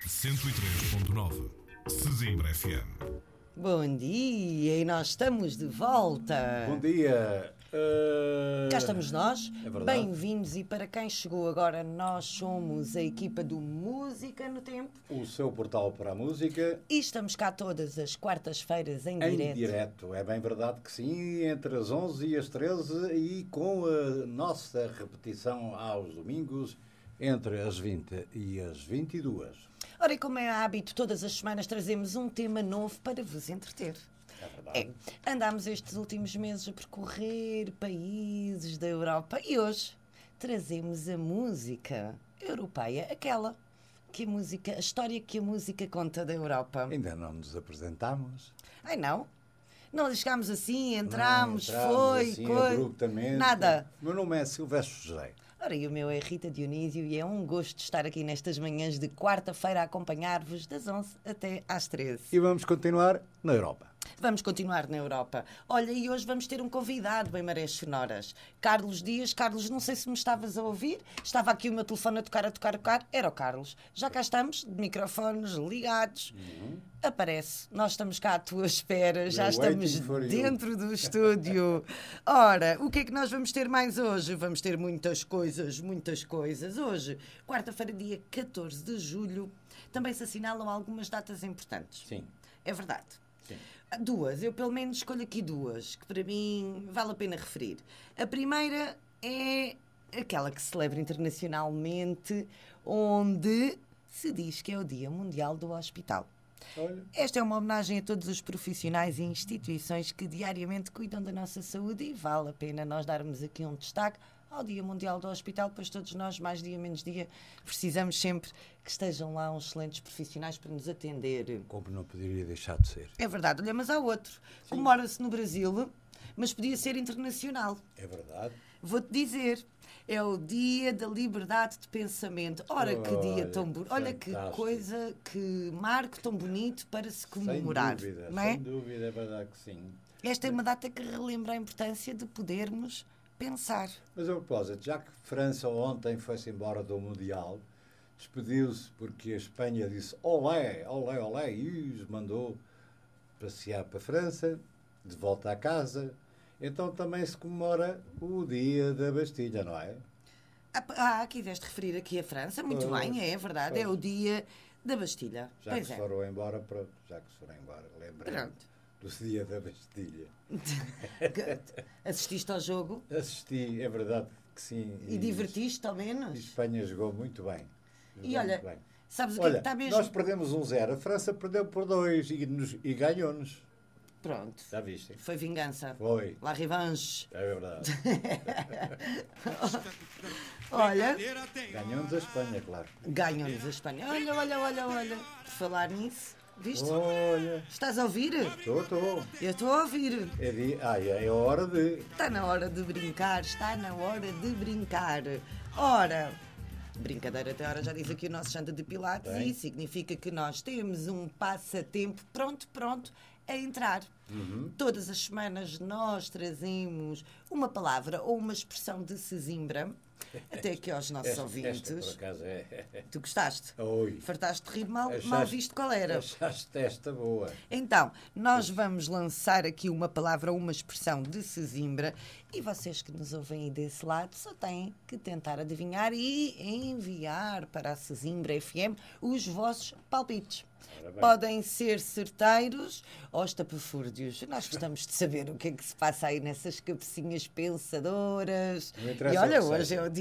103.9 Sesimbra FM. Bom dia, e nós estamos de volta. Bom dia. Cá estamos nós, É verdade. bem-vindos, e para quem chegou agora, nós somos a equipa do Música no Tempo O seu portal para a música e estamos cá todas as quartas-feiras em em direto. direto. É bem verdade que sim, entre as 11 e as 13 e com a nossa repetição aos domingos entre as 20 e as 22. Ora, e como é hábito, todas as semanas trazemos um tema novo para vos entreter. É verdade. Andámos estes últimos meses a percorrer países da Europa e hoje trazemos a música europeia, a história que a música conta da Europa. Ainda não nos apresentámos. Ai não? Não chegámos assim, entramos, Não, foi, assim, coi. abruptamente. Nada. O meu nome é Silvestre José. Ora, e o meu é Rita Dionísio e é um gosto estar aqui nestas manhãs de quarta-feira a acompanhar-vos das 11 até às 13. E vamos continuar na Europa. Vamos continuar na Europa. Olha, e hoje vamos ter um convidado em Marés Sonoras. Carlos Dias. Carlos, não sei se me estavas a ouvir. Estava aqui o meu telefone a tocar. Era o Carlos. Já cá estamos, de microfones ligados. Aparece. Nós estamos cá à tua espera. Já estamos waiting for you. dentro do estúdio. Ora, o que é que nós vamos ter mais hoje? Vamos ter muitas coisas. Hoje, quarta-feira, dia 14 de julho, também se assinalam algumas datas importantes. Sim. É verdade. Sim. Duas, eu pelo menos escolho aqui duas, que para mim vale a pena referir. A primeira é aquela que se celebra internacionalmente, onde se diz que é o Dia Mundial do Hospital. Olha. Esta é uma homenagem a todos os profissionais e instituições que diariamente cuidam da nossa saúde e vale a pena nós darmos aqui um destaque ao Dia Mundial do Hospital, pois todos nós, mais dia menos dia, precisamos sempre que estejam lá uns excelentes profissionais para nos atender. Como não poderia deixar de ser. É verdade, olha, mas há outro. Comemora-se no Brasil, mas podia ser internacional. É verdade. Vou-te dizer, é o Dia da Liberdade de Pensamento. Ora, que dia tão bonito. Olha que fantástico. coisa, que marco tão bonito para se comemorar. Sem dúvida, não é? sem dúvida, é verdade que sim. Esta é uma data que relembra a importância de podermos pensar. Mas a propósito, já que França ontem foi-se embora do Mundial, despediu-se porque a Espanha disse olé, olé, olé, e os mandou passear para a França, de volta à casa. Então também se comemora o Dia da Bastilha, não é? Quiseste referir aqui a França? Muito Pois, bem, é verdade. pois. É o Dia da Bastilha. Já Pois que é. se foram embora, pronto, já que se foram embora, lembrei Pronto. do Dia da Bastilha. Assististe ao jogo Assisti, é verdade que sim. e divertiste, ao E menos? Espanha jogou muito bem. E Jogou olha, muito bem. sabes o que é que Olha, está mesmo? nós perdemos 1-0, a França perdeu por 2 e ganhou-nos. Pronto. Já viste? Foi vingança. Foi. La revanche. É verdade. Olha, Ganhou-nos a Espanha, claro. ganham-nos a Espanha. Olha. Por falar nisso, viste? Olha, Estás a ouvir? estou. Eu estou a ouvir. É hora de... Está na hora de brincar. Ora, brincadeira até hora, já diz aqui o nosso Xanda de Pilates, Bem. e significa que nós temos um passatempo pronto a entrar. Todas as semanas nós trazemos uma palavra ou uma expressão de Sesimbra, até aqui aos nossos Esta, ouvintes. por acaso, é... Tu gostaste? Oi. Fartaste de rir mal Achaste- visto qual era. Achaste esta boa. Então, nós vamos lançar aqui uma palavra ou uma expressão de Sesimbra e vocês que nos ouvem aí desse lado só têm que tentar adivinhar e enviar para a Sesimbra FM os vossos palpites. Ora bem. Podem ser certeiros ou estapafúrdios. Nós gostamos de saber o que é que se passa aí nessas cabecinhas pensadoras. Não interessa E olha, o que hoje seja. é o dia